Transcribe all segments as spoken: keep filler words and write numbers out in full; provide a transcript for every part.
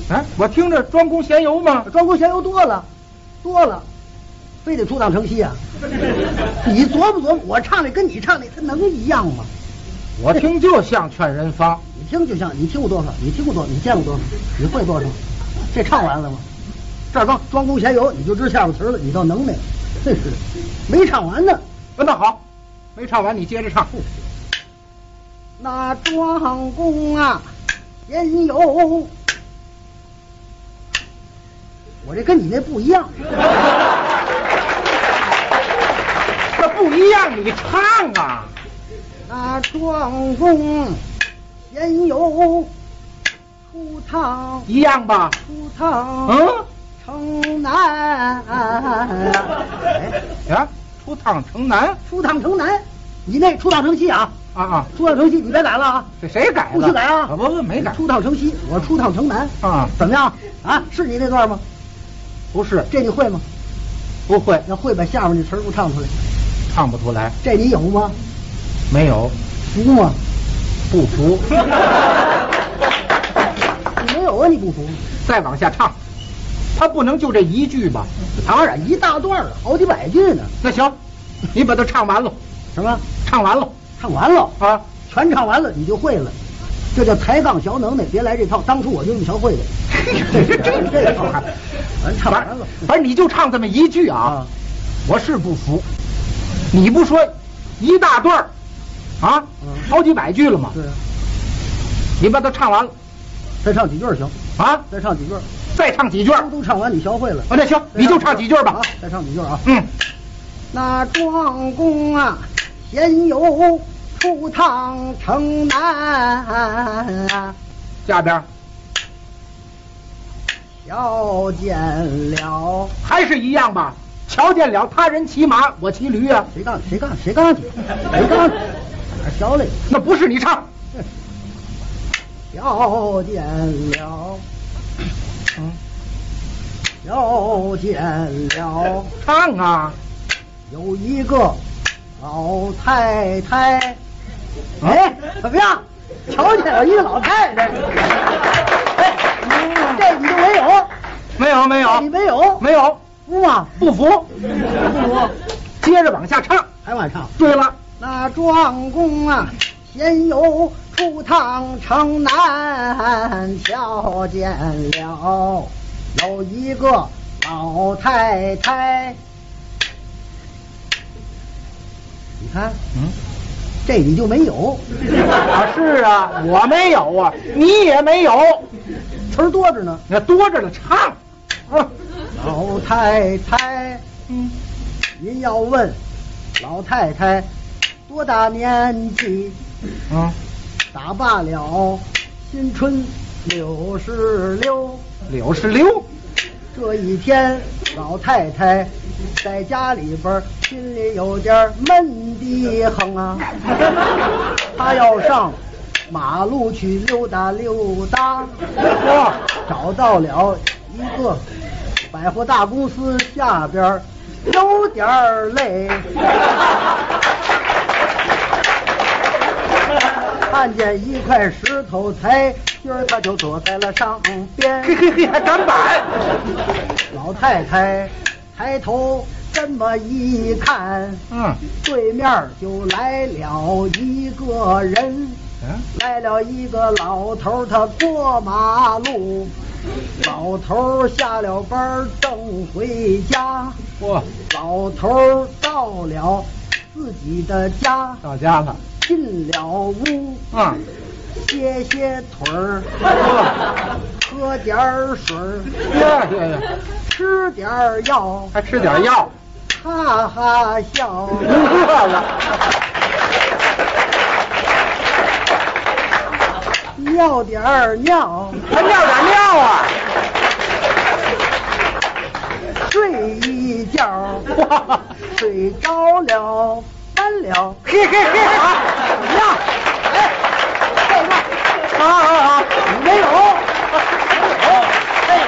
哎，我听着庄公闲游嘛， 庄公闲游多了，多了，非得出趟城西啊！你琢磨琢磨，我唱的跟你唱的，它能一样吗？ 我听就像劝人方。 你听就像，你听过多少？你听过多少？你见过多少？你会多少？这唱完了吗？这儿刚庄公闲游，你就知下边词了，你倒能耐，真是的，没唱完呢。 那好，没唱完你接着唱。 那庄公啊，闲游，我这跟你那不一样。 那不一样，你唱啊。 那庄公闲游，出趟一样吧？ 出趟嗯， 城南。 哎呀，出趟城南， 出趟城南，你那出趟城西啊？ 啊啊， 出趟城西，你别改了啊！ 这谁改了？ 不许改啊！ 不不，没改。 出趟城西，我出趟城南啊？ 怎么样？啊，是你那段吗？ 不是， 这你会吗？ 不会。 要会把下面那词儿给我唱出来。 唱不出来。 这你有吗？ 没有。 服吗？ 不服。 你没有啊？你不服？ 再往下唱，他不能就这一句吧？ 当然，一大段了，好几百句呢。 那行，你把它唱完了。 什么？ 唱完了？ 唱完了啊？ 全唱完了你就会了，这叫抬杠小能耐，别来这套。当初我就这么学会的。这这这套还，完唱完了。 反正你就唱这么一句啊，啊我是不服。你不说一大段儿啊，嗯、好几百句了吗？ 对啊。 你把它唱完了， 再唱几句行啊？ 再唱几句， 再唱几句， 都都唱完你学会了。 啊，那行，你就唱几句吧。 啊，再唱几句啊。 嗯。 那庄公啊，闲游出趟城南， 下边瞧见了， 还是一样吧？瞧见了他人骑马，我骑驴啊！ 谁干谁干谁干去？谁干？哪瞧嘞？ 那不是你唱。 瞧见了， 嗯， 瞧见了， 唱啊！ 有一个老太太，哎，怎么样？瞧见了一个老太太，哎，这你都没有？ 没有没有， 你没有？ 没有， 服吗？ 不服， 不服。 接着往下唱， 还往下唱。 对了， 那庄公啊，闲游出趟城南，瞧见了有一个老太太。你看， 嗯， 这你就没有啊？是啊，我没有啊，你也没有， 词儿多着呢。 那多着了，唱。啊， 老太太， 嗯， 您要问老太太多大年纪？ 嗯， 打罢了新春六十六。 六十六。 这一天，老太太在家里边心里有点闷的很啊，她要上马路去溜达溜达， 哇， 找到了一个百货大公司下边，有点累，看见一块石头台阶儿，他就坐在了上边。 嘿嘿嘿，还敢摆！ 老太太抬头这么一看， 嗯， 对面就来了一个人， 嗯， 来了一个老头，他过马路。老头下了班正回家， 哇， 老头到了自己的家， 到家了， 进了屋， 嗯， 歇歇腿儿，喝点水儿， 呀呀呀， 吃点药， 还吃点药， 哈哈笑， 饿了， 尿点儿尿， 还尿点尿啊， 睡一觉，睡着了，完了， 嘿嘿嘿，好， 怎么样？哎，这个， 好好好， 你没有，哎，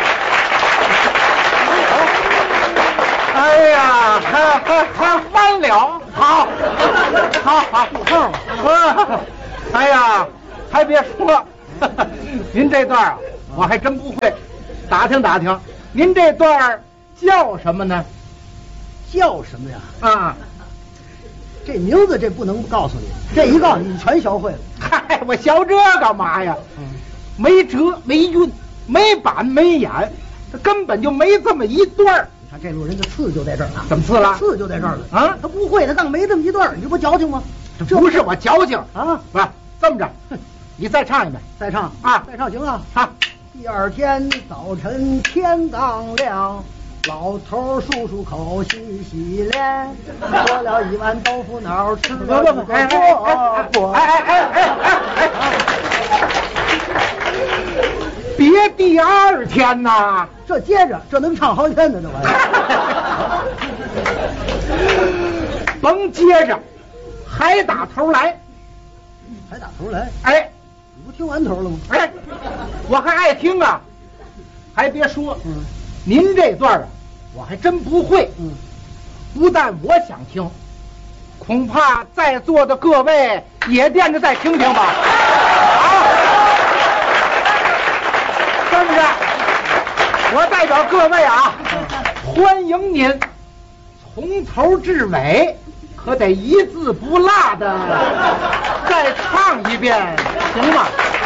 哎呀，还还还完了，好，好好， 扣嗯，哎呀，还别说，您这段啊， 我还真不会。打听打听，您这段儿叫什么呢？ 叫什么呀？ 啊， 这名字这不能告诉你，这一告诉你全学会了。 嗨，我学这干嘛呀？ 嗯， 没辙没韵，没板没眼，他根本就没这么一段儿。 你看这路人的刺就在这儿呢。 怎么刺了？ 刺就在这儿了啊！ 他不会，他当没这么一段儿，你这不矫情吗？ 这不是我矫情啊！ 不是这么着，你再唱一遍。 再唱啊！ 再唱行啊！ 唱。 第二天早晨天刚亮，老头漱漱口洗洗脸，做了一碗豆腐脑，吃了一个饽饽。 哎哎哎哎哎哎！别第二天呐！ 这接着这能唱好几天呢，这玩意儿。 甭接着，还打头来。 还打头来？ 哎， 你不听完头了吗？ 哎，我还爱听啊！还别说， 嗯， 您这段啊，我还真不会。 嗯，不但我想听，恐怕在座的各位也惦着再听听吧。啊，这么着，我代表各位啊，欢迎您从头至尾，可得一字不落的再唱一遍，行吗？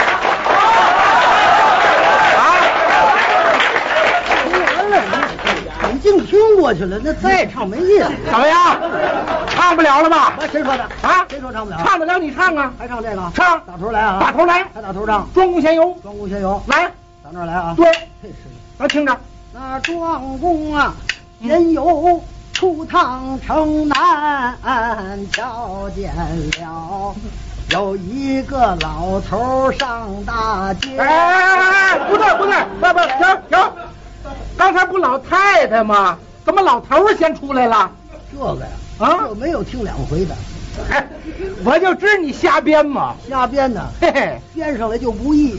已经听过去了，那再唱没意思。 怎么样？唱不了了吧？ 谁说的？ 啊？ 谁说唱不了？ 唱得了，你唱啊！ 还唱这个？ 唱， 打头来啊！ 打头来， 还打头唱。 庄公闲游， 庄公闲游， 来， 到那儿来啊！ 对， 这是咱听着。 那庄公啊，闲游出趟城南，瞧见了有一个老头上大街。 哎哎哎哎，不对不对，不不，停停，刚才不老太太吗？怎么老头先出来了？ 这个呀， 啊， 这没有听两回的。 哎，我就知你瞎编嘛。 瞎编呢， 嘿嘿， 编上来就不易。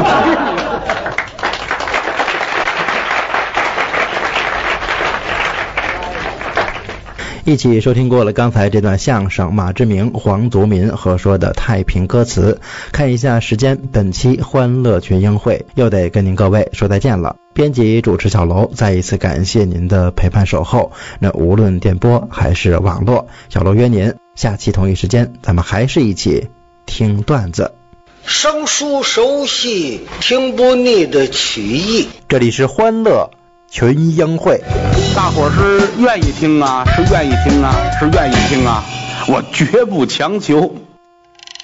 一起收听过了刚才这段相声马志明、黄族民合说的太平歌词。看一下时间，本期欢乐群英会又得跟您各位说再见了。编辑主持小楼再一次感谢您的陪伴守候。那无论电波还是网络，小楼约您下期同一时间，咱们还是一起听段子。 生疏熟悉，听不腻的曲艺。 这里是欢乐群英会。 大伙儿是愿意听啊，是愿意听啊，是愿意听啊，我绝不强求。